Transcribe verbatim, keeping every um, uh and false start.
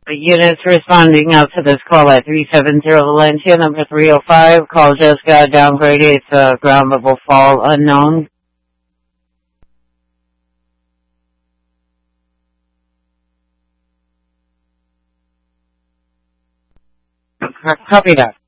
The units responding out to this call at three seven zero Valencia, number three oh five. Call just got downgraded. It's a ground level fall unknown. Copy that.